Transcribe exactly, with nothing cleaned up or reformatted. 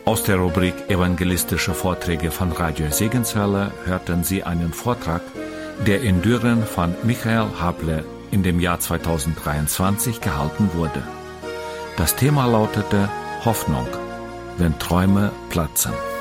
Aus der Rubrik Evangelistische Vorträge von Radio Segenswelle hörten Sie einen Vortrag, der in Düren von Michael Hable in dem Jahr zweitausenddreiundzwanzig gehalten wurde. Das Thema lautete Hoffnung, wenn Träume platzen.